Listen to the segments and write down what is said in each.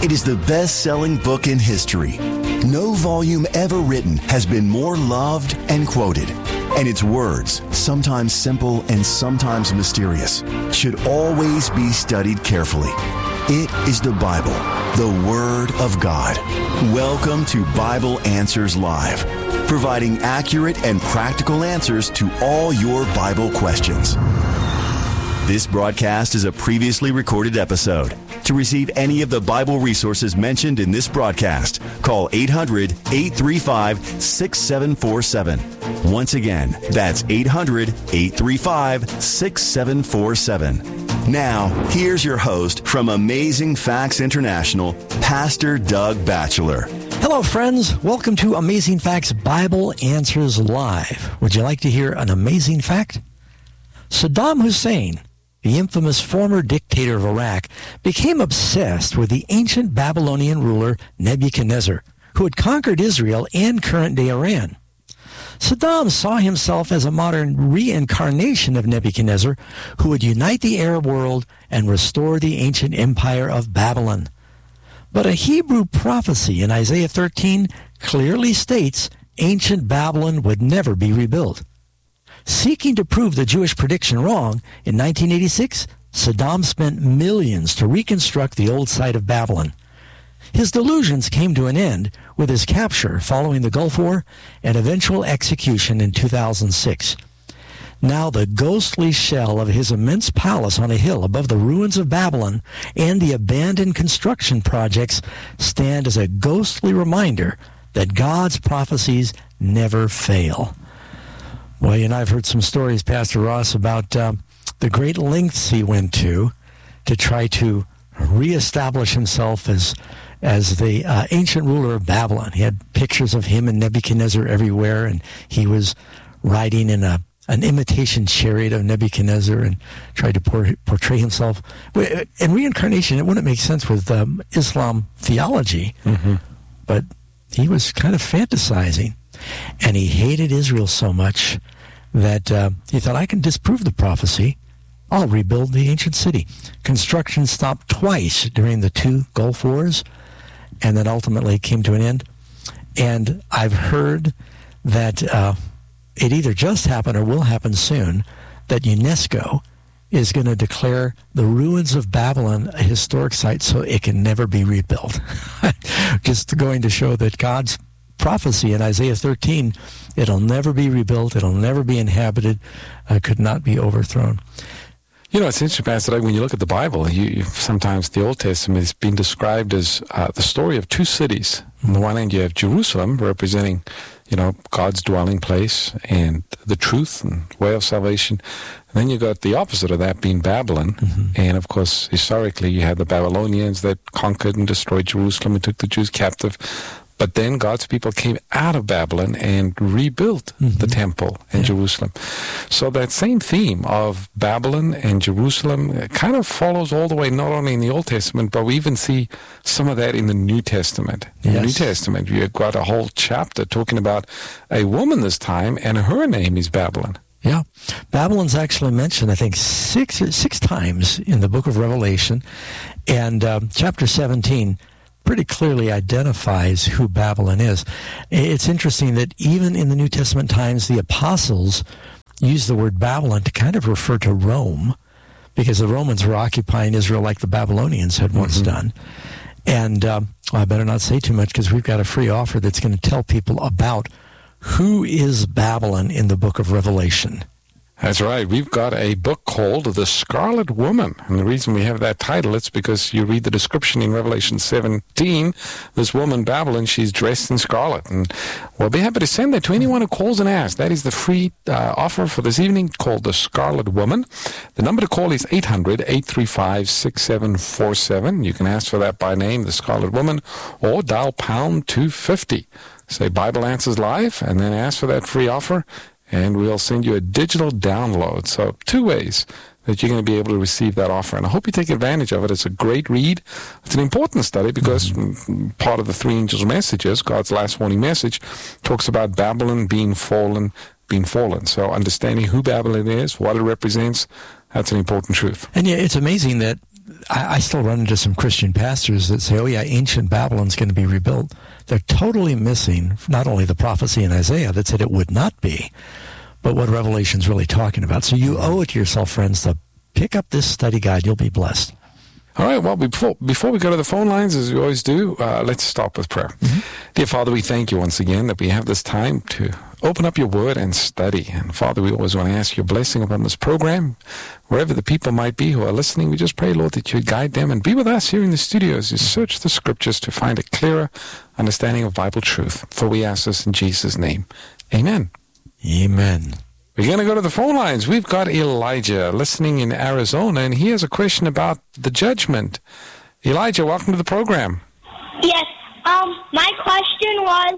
It is the best-selling book in history. No volume ever written has been more loved and quoted. And its words, sometimes simple and sometimes mysterious, should always be studied carefully. It is the Bible, the Word of God. Welcome to Bible Answers Live, providing accurate and practical answers to all your Bible questions. This broadcast is a previously recorded episode. To receive any of the Bible resources mentioned in this broadcast, call 800-835-6747. Once again, that's 800-835-6747. Now, here's your host from Amazing Facts International, Pastor Doug Batchelor. Hello, friends. Welcome to Amazing Facts Bible Answers Live. Would you like to hear an amazing fact? Saddam Hussein, the infamous former dictator of Iraq, became obsessed with the ancient Babylonian ruler Nebuchadnezzar, who had conquered Israel and current-day Iran. Saddam saw himself as a modern reincarnation of Nebuchadnezzar, who would unite the Arab world and restore the ancient empire of Babylon. But a Hebrew prophecy in Isaiah 13 clearly states ancient Babylon would never be rebuilt. Seeking to prove the Jewish prediction wrong, in 1986, Saddam spent millions to reconstruct the old site of Babylon. His delusions came to an end with his capture following the Gulf War and eventual execution in 2006. Now the ghostly shell of his immense palace on a hill above the ruins of Babylon and the abandoned construction projects stand as a ghostly reminder that God's prophecies never fail. Well, you know, I've heard some stories, Pastor Ross, about the great lengths he went to try to reestablish himself as the ancient ruler of Babylon. He had pictures of him and Nebuchadnezzar everywhere, and he was riding in an imitation chariot of Nebuchadnezzar and tried to portray himself. In reincarnation, it wouldn't make sense with Islam theology, but he was kind of fantasizing. And he hated Israel so much that he thought, I can disprove the prophecy. I'll rebuild the ancient city. Construction stopped twice during the two Gulf Wars, and then ultimately came to an end. And I've heard that it either just happened or will happen soon, that UNESCO is going to declare the ruins of Babylon a historic site so it can never be rebuilt. Just going to show that God's prophecy in Isaiah 13, it'll never be rebuilt, it'll never be inhabited, could not be overthrown. You know, it's interesting, Pastor Doug, when you look at the Bible, sometimes the Old Testament has been described as the story of two cities. On the one hand, you have Jerusalem, representing, you know, God's dwelling place and the truth and way of salvation. And then you got the opposite of that being Babylon. And, of course, historically, you had the Babylonians that conquered and destroyed Jerusalem and took the Jews captive. But then God's people came out of Babylon and rebuilt the temple in Jerusalem. So that same theme of Babylon and Jerusalem kind of follows all the way, not only in the Old Testament, but we even see some of that in the New Testament. In the New Testament, you've got a whole chapter talking about a woman this time, and her name is Babylon. Yeah. Babylon's actually mentioned, I think, six times in the book of Revelation. And chapter 17 pretty clearly identifies who Babylon is. It's interesting that even in the New Testament times, the apostles use the word Babylon to kind of refer to Rome, because the Romans were occupying Israel like the Babylonians had once done. And I better not say too much, because we've got a free offer that's going to tell people about who is Babylon in the book of Revelation. That's right. We've got a book called The Scarlet Woman. And the reason we have that title, it's because you read the description in Revelation 17. This woman, Babylon, she's dressed in scarlet. And we'll be happy to send that to anyone who calls and asks. That is the free offer for this evening, called The Scarlet Woman. The number to call is 800-835-6747. You can ask for that by name, The Scarlet Woman, or dial pound 250. Say Bible Answers Live, and then ask for that free offer, and we'll send you a digital download. So 2 ways that you're going to be able to receive that offer. And I hope you take advantage of it. It's a great read. It's an important study because part of the three angels' messages, God's last warning message, talks about Babylon being fallen. So understanding who Babylon is, what it represents, that's an important truth. And yeah, it's amazing that I still run into some Christian pastors that say, oh yeah, ancient Babylon's going to be rebuilt. They're totally missing not only the prophecy in Isaiah that said it would not be, but what Revelation's really talking about. So you owe it to yourself, friends, to pick up this study guide. You'll be blessed. All right, well, before we go to the phone lines, as we always do, let's start with prayer. Mm-hmm. Dear Father, we thank you once again that we have this time to open up your word and study. And Father, we always want to ask your blessing upon this program. Wherever the people might be who are listening, we just pray, Lord, that you guide them and be with us here in the studio as you search the scriptures to find a clearer understanding of Bible truth. For we ask this in Jesus' name. Amen. Amen. We're going to go to the phone lines. We've got Elijah listening in Arizona, and he has a question about the judgment. Elijah, welcome to the program. Yes. My question was,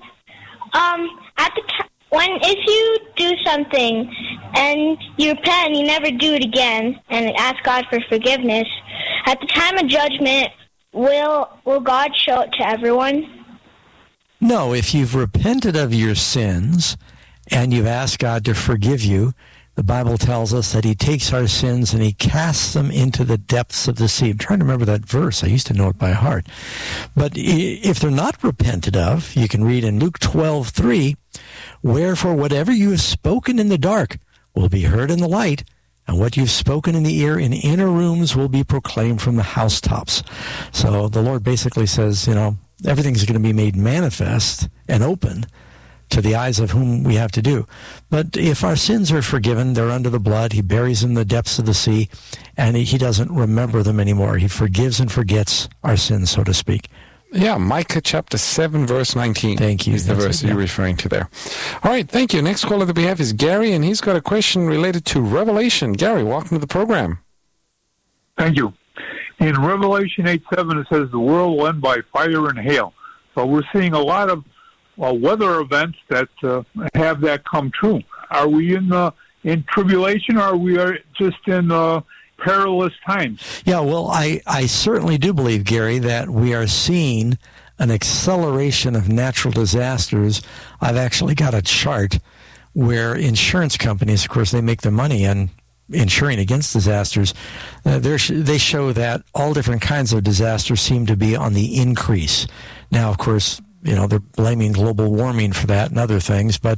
if you do something and you repent and you never do it again and ask God for forgiveness, at the time of judgment, will God show it to everyone? No, if you've repented of your sins and you've asked God to forgive you, the Bible tells us that he takes our sins and he casts them into the depths of the sea. I'm trying to remember that verse. I used to know it by heart. But if they're not repented of, you can read in Luke 12:3, wherefore whatever you have spoken in the dark will be heard in the light, and what you've spoken in the ear in inner rooms will be proclaimed from the housetops. So the Lord basically says, everything's going to be made manifest and open to the eyes of whom we have to do. But if our sins are forgiven, they're under the blood. He buries them in the depths of the sea, and he doesn't remember them anymore. He forgives and forgets our sins, so to speak. Yeah, Micah chapter 7, verse 19. Thank you. Is the verse you're referring to there. All right, thank you. Next caller that we have is Gary, and he's got a question related to Revelation. Gary, welcome to the program. Thank you. In Revelation 8:7, it says, the world will end by fire and hail. So we're seeing a lot of weather events that have that come true. Are we in tribulation, or are we just in perilous times? Yeah, well, I certainly do believe, Gary, that we are seeing an acceleration of natural disasters. I've actually got a chart where insurance companies, of course, they make their money on insuring against disasters. They show that all different kinds of disasters seem to be on the increase. Now, of course, they're blaming global warming for that and other things, but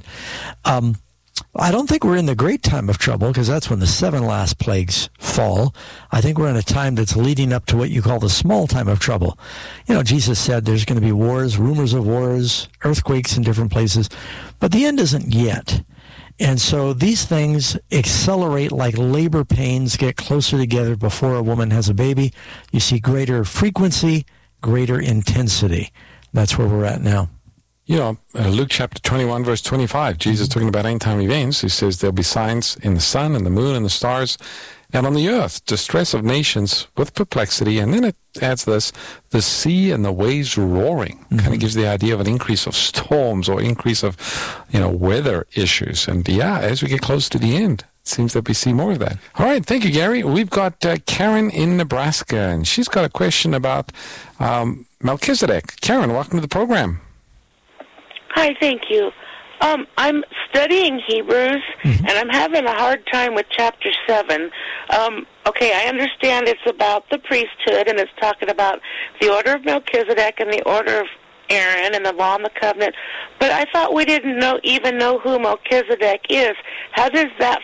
I don't think we're in the great time of trouble, because that's when the 7 last plagues fall. I think we're in a time that's leading up to what you call the small time of trouble. Jesus said there's going to be wars, rumors of wars, earthquakes in different places, but the end isn't yet. And so these things accelerate like labor pains get closer together before a woman has a baby. You see greater frequency, greater intensity. That's where we're at now. Luke chapter 21, verse 25, Jesus talking about end-time events, he says there'll be signs in the sun and the moon and the stars, and on the earth, distress of nations with perplexity. And then it adds this, the sea and the waves roaring. Mm-hmm. Kind of gives the idea of an increase of storms or increase of, weather issues. And as we get close to the end, it seems that we see more of that. All right, thank you, Gary. We've got Karen in Nebraska, and she's got a question about Melchizedek. Karen, welcome to the program. Hi, thank you. I'm studying Hebrews, and I'm having a hard time with chapter 7. I understand it's about the priesthood, and it's talking about the order of Melchizedek and the order of Aaron and the law and the covenant. But I thought we didn't even know who Melchizedek is. How does that